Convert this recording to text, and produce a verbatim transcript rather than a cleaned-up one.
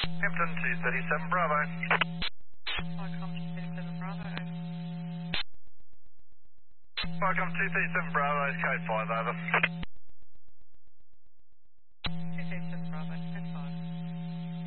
Hampton two thirty-seven Bravo. Welcome to thirty-seven Bravo. Welcome two thirty-seven Bravo, code five over.